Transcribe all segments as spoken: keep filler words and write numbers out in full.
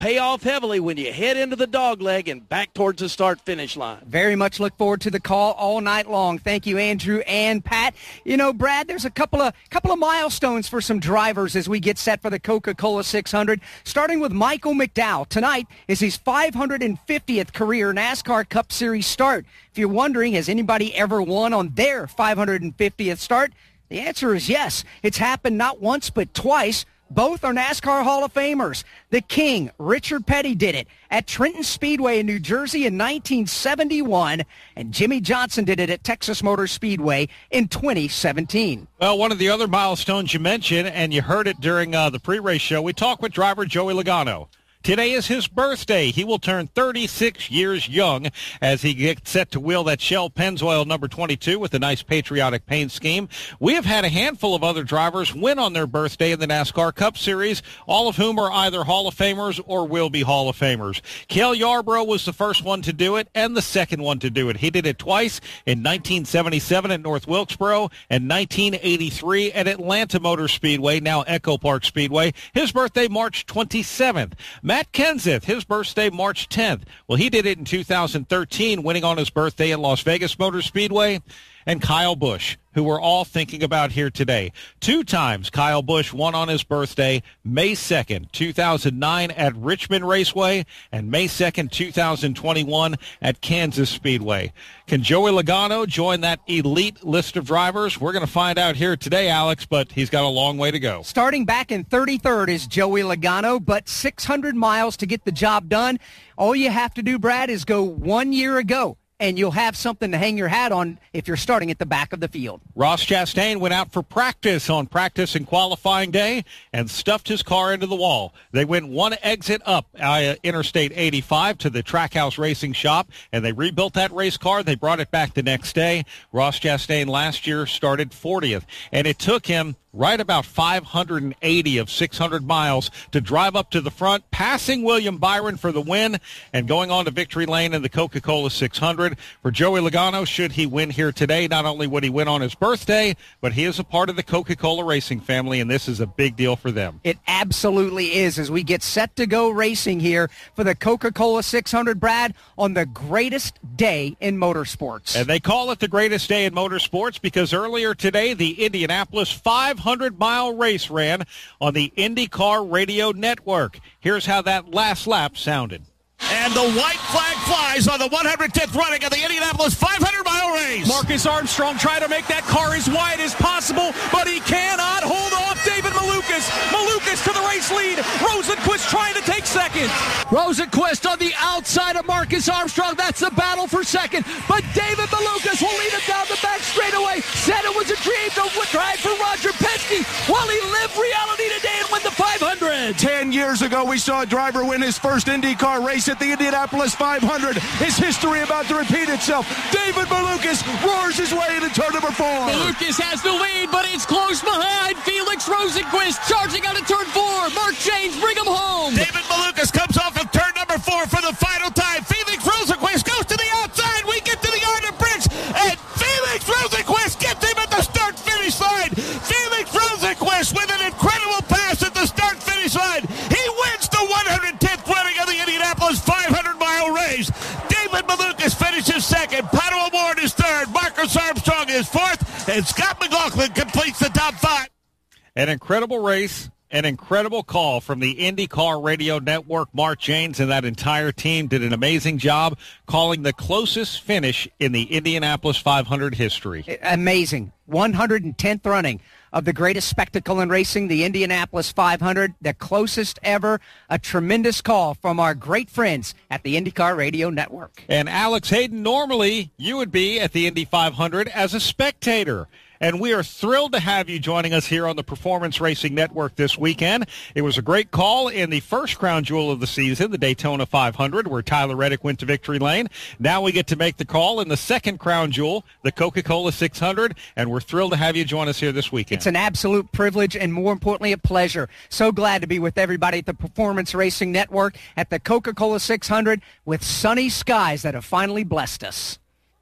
pay off heavily when you head into the dog leg and back towards the start-finish line. Very much look forward to the call all night long. Thank you, Andrew and Pat. You know, Brad, there's a couple of couple of milestones for some drivers as we get set for the Coca-Cola six hundred, starting with Michael McDowell. Tonight is his five hundred fiftieth career NASCAR Cup Series start. If you're wondering, has anybody ever won on their five hundred fiftieth start? The answer is yes. It's happened not once but twice. Both are NASCAR Hall of Famers. The King, Richard Petty, did it at Trenton Speedway in New Jersey in nineteen seventy-one, and Jimmy Johnson did it at Texas Motor Speedway in twenty seventeen. Well, one of the other milestones you mentioned, and you heard it during uh, the pre-race show, we talked with driver Joey Logano. Today is his birthday. He will turn thirty-six years young as he gets set to wheel that Shell Pennzoil number twenty-two with a nice patriotic paint scheme. We have had a handful of other drivers win on their birthday in the NASCAR Cup Series, all of whom are either Hall of Famers or will be Hall of Famers. Cale Yarborough was the first one to do it and the second one to do it. He did it twice in nineteen seventy-seven at North Wilkesboro and nineteen eighty-three at Atlanta Motor Speedway, now Echo Park Speedway. His birthday, March twenty-seventh. Matt Kenseth, his birthday, March tenth. Well, he did it in two thousand thirteen, winning on his birthday at Las Vegas Motor Speedway. And Kyle Busch, who we're all thinking about here today. Two times Kyle Busch won on his birthday, May second, two thousand nine at Richmond Raceway, and May second, two thousand twenty-one at Kansas Speedway. Can Joey Logano join that elite list of drivers? We're going to find out here today, Alex, but he's got a long way to go. Starting back in thirty-third is Joey Logano, but six hundred miles to get the job done. All you have to do, Brad, is go one year ago, and you'll have something to hang your hat on if you're starting at the back of the field. Ross Chastain went out for practice on practice and qualifying day and stuffed his car into the wall. They went one exit up uh, Interstate eighty-five to the Trackhouse Racing Shop, and they rebuilt that race car. They brought it back the next day. Ross Chastain last year started fortieth, and it took him right about five hundred eighty of six hundred miles to drive up to the front, passing William Byron for the win and going on to victory lane in the Coca-Cola six hundred. For Joey Logano, should he win here today, not only would he win on his birthday, but he is a part of the Coca-Cola racing family, and this is a big deal for them. It absolutely is as we get set to go racing here for the Coca-Cola six hundred, Brad, on the greatest day in motorsports. And they call it the greatest day in motorsports because earlier today, the Indianapolis five hundred mile race ran on the IndyCar Radio Network. Here's how that last lap sounded. And the white flag flies on the one hundred tenth running of the Indianapolis five hundred mile race. Marcus Armstrong trying to make that car as wide as possible, but he cannot hold off David Malukas. Malukas to the race lead. Rosenquist trying to take second. Rosenquist on the outside of Marcus Armstrong. That's the battle for second. But David Malukas will lead him down the back straightaway. Said it was a dream to drive for Roger Penske. While he lived reality today and win the five hundred. Ten years ago, we saw a driver win his first IndyCar race at the Indianapolis five hundred. His history about to repeat itself. David Malukas roars his way into turn number four. Malukas has the lead, but it's close behind. Felix Rosenquist charging out of turn four. Mark James, bring him home. David Malukas comes off of turn number four for the final time. Felix Rosenquist goes to the outside. We get to the Arden Bridge, and Felix Rosenquist gets him at the start-finish line. Felix Rosenquist with an incredible pass at the start-finish line. He wins the one hundred tenth running of the Indianapolis five hundred mile race. David Malukas finishes second. Pato O'Ward is third. Marcus Armstrong is fourth. And Scott McLaughlin completes the top five. An incredible race. An incredible call from the IndyCar Radio Network. Mark James and that entire team did an amazing job calling the closest finish in the Indianapolis five hundred history. Amazing. one hundred tenth running of the greatest spectacle in racing, the Indianapolis five hundred, the closest ever. A tremendous call from our great friends at the IndyCar Radio Network. And Alex Hayden, normally you would be at the Indy five hundred as a spectator. And we are thrilled to have you joining us here on the Performance Racing Network this weekend. It was a great call in the first crown jewel of the season, the Daytona five hundred, where Tyler Reddick went to victory lane. Now we get to make the call in the second crown jewel, the Coca-Cola six hundred, and we're thrilled to have you join us here this weekend. It's an absolute privilege and, more importantly, a pleasure. So glad to be with everybody at the Performance Racing Network at the Coca-Cola six hundred with sunny skies that have finally blessed us.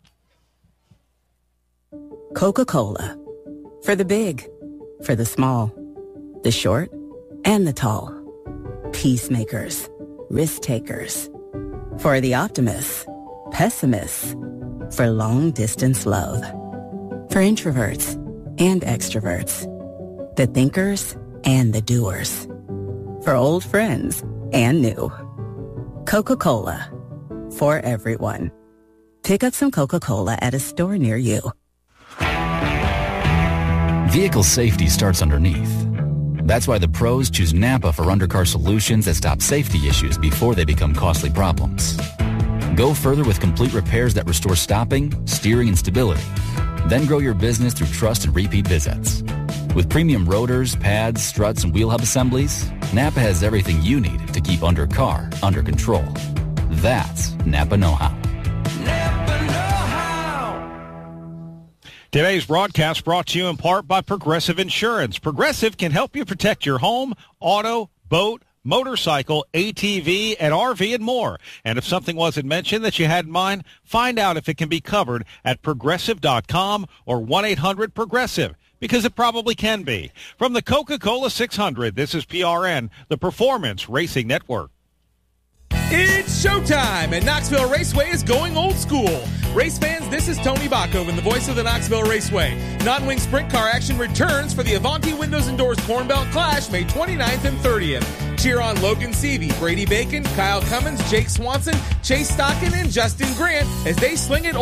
Coca-Cola. For the big, for the small, the short, and the tall. Peacemakers. risk takers. For the optimists, pessimists, for long-distance love. For introverts and extroverts. The thinkers and the doers. For old friends and new. Coca-Cola. For everyone. Pick up some Coca-Cola at a store near you. Vehicle safety starts underneath. That's why the pros choose Napa for undercar solutions that stop safety issues before they become costly problems. Go further with complete repairs that restore stopping, steering, and stability. Then grow your business through trust and repeat visits. With premium rotors, pads, struts, and wheel hub assemblies, Napa has everything you need to keep undercar under control. That's Napa know-how. Napa know-how. Today's broadcast brought to you in part by Progressive Insurance. Progressive can help you protect your home, auto, boat, motorcycle, A T V, and R V, and more. And if something wasn't mentioned that you had in mind, find out if it can be covered at progressive dot com or one eight hundred progressive, because it probably can be. From the Coca-Cola six hundred, this is P R N, the Performance Racing Network. It's showtime, and Knoxville Raceway is going old school. Race fans, this is Tony Bakoven, the voice of the Knoxville Raceway. Non-wing sprint car action returns for the Avanti Windows and Doors Corn Belt Clash May twenty-ninth and thirtieth. Cheer on Logan Seavey, Brady Bacon, Kyle Cummins, Jake Swanson, Chase Stockton, and Justin Grant as they sling it